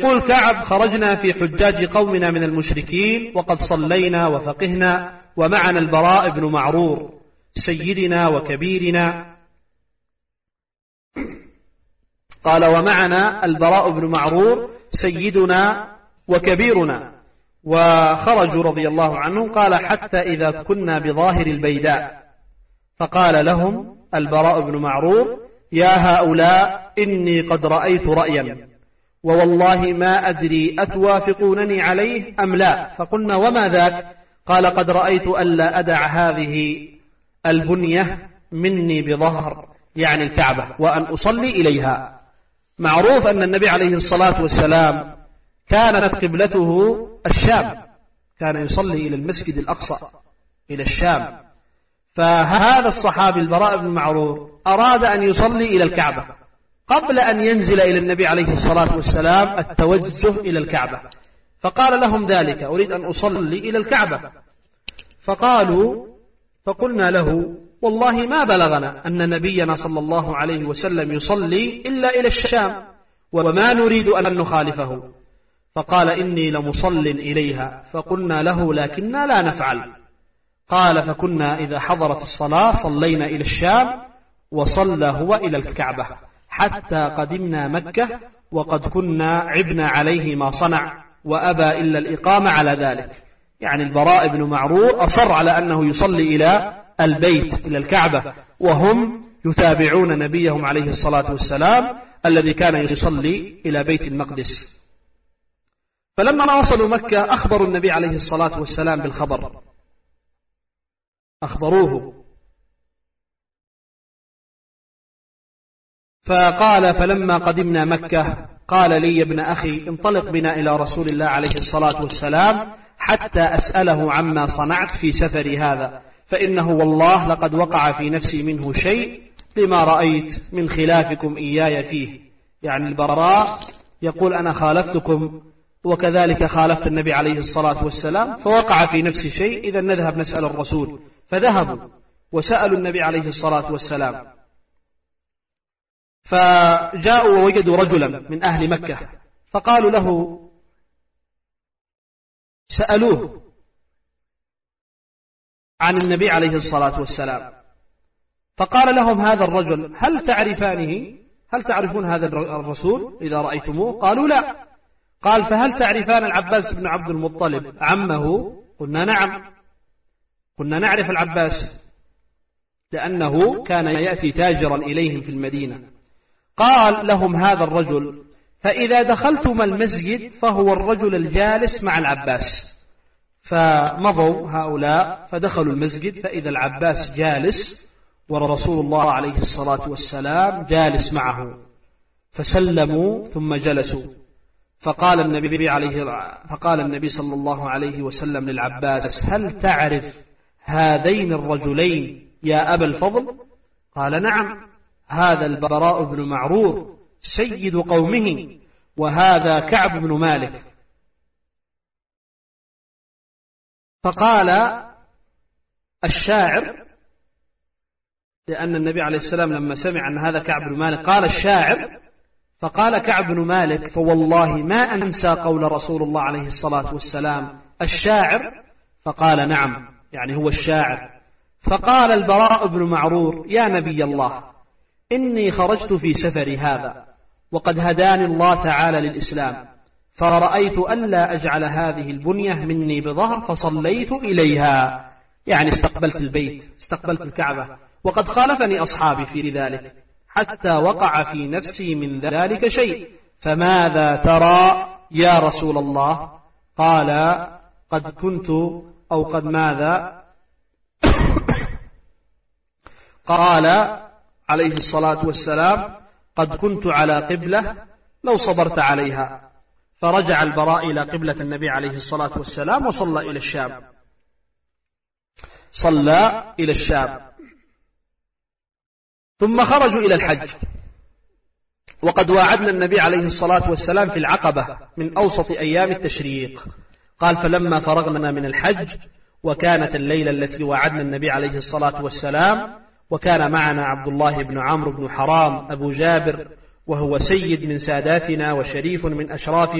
يقول كعب: خرجنا في حجاج قومنا من المشركين وقد صلينا وفقهنا ومعنا البراء بن معرور سيدنا وكبيرنا. قال: ومعنا البراء بن معرور سيدنا وكبيرنا. وخرجوا رضي الله عنهم. قال: حتى إذا كنا بظاهر البيداء فقال لهم البراء بن معرور: يا هؤلاء إني قد رأيت رأيا ووالله ما أدري أتوافقونني عليه أم لا. فقلنا: وما ذاك؟ قال: قد رأيت ألا أدع هذه البنية مني بظهر، يعني الكعبة، وأن أصلي إليها. معروف أن النبي عليه الصلاة والسلام كانت قبلته الشام، كان يصلي إلى المسجد الأقصى إلى الشام. فهذا الصحابي البراء بن معرور أراد أن يصلي إلى الكعبة قبل أن ينزل إلى النبي عليه الصلاة والسلام التوجه إلى الكعبة، فقال لهم ذلك: أريد أن أصلي إلى الكعبة. فقلنا له: والله ما بلغنا أن نبينا صلى الله عليه وسلم يصلي إلا إلى الشام وما نريد أن نخالفه. فقال: إني لمصل إليها. فقلنا له: لكننا لا نفعل. قال: فكنا إذا حضرت الصلاة صلينا إلى الشام وصلى هو إلى الكعبة حتى قدمنا مكة وقد كنا عبنا عليه ما صنع وأبى إلا الإقامة على ذلك. يعني البراء بن معرور أصر على أنه يصلي إلى البيت إلى الكعبة، وهم يتابعون نبيهم عليه الصلاة والسلام الذي كان يصلي إلى بيت المقدس. فلما وصلوا مكة أخبروا النبي عليه الصلاة والسلام بالخبر، أخبروه. فقال: فلما قدمنا مكة قال لي: يا ابن أخي انطلق بنا إلى رسول الله عليه الصلاة والسلام حتى أسأله عما صنعت في سفري هذا، فإنه والله لقد وقع في نفسي منه شيء لما رأيت من خلافكم إياي فيه. يعني البراء يقول: أنا خالفتكم وكذلك خالفت النبي عليه الصلاة والسلام، فوقع في نفسي شيء، إذا نذهب نسأل الرسول. فذهبوا وسألوا النبي عليه الصلاة والسلام، فجاءوا ووجدوا رجلا من أهل مكة فقالوا له، سألوه عن النبي عليه الصلاة والسلام، فقال لهم هذا الرجل: هل تعرفانه؟ هل تعرفون هذا الرسول إذا رأيتموه؟ قالوا: لا. قال: فهل تعرفان العباس بن عبد المطلب عمه؟ قلنا: نعم. كنا نعرف العباس لأنه كان يأتي تاجرا إليهم في المدينة. قال لهم هذا الرجل: فإذا دخلتم المسجد فهو الرجل الجالس مع العباس. فمضوا هؤلاء فدخلوا المسجد فإذا العباس جالس ورسول الله عليه الصلاة والسلام جالس معه، فسلموا ثم جلسوا. فقال النبي صلى الله عليه وسلم للعباس: هل تعرف هذين الرجلين يا أبا الفضل؟ قال: نعم، هذا البراء بن معرور سيد قومه وهذا كعب بن مالك. فقال الشاعر، لأن النبي عليه السلام لما سمع أن هذا كعب بن مالك قال الشاعر، فقال كعب بن مالك: فوالله ما أنسى قول رسول الله عليه الصلاة والسلام الشاعر. فقال: نعم، يعني هو الشاعر. فقال البراء بن معرور: يا نبي الله، إني خرجت في سفري هذا وقد هداني الله تعالى للإسلام، فرأيت ألا أجعل هذه البنية مني بظهر فصليت إليها، يعني استقبلت البيت، استقبلت الكعبة، وقد خالفني أصحابي في ذلك حتى وقع في نفسي من ذلك شيء، فماذا ترى يا رسول الله؟ قال: قد كنت أو قد ماذا؟ قال عليه الصلاة والسلام: قد كنت على قبلة لو صبرت عليها. فرجع البراء إلى قبلة النبي عليه الصلاة والسلام وصلى إلى الشام، صلى إلى الشام. ثم خرجوا إلى الحج، وقد واعدنا النبي عليه الصلاة والسلام في العقبة من أوسط أيام التشريق. قال: فلما فرغنا من الحج وكانت الليلة التي وعدنا النبي عليه الصلاة والسلام، وكان معنا عبد الله بن عمرو بن حرام أبو جابر، وهو سيد من ساداتنا وشريف من أشراف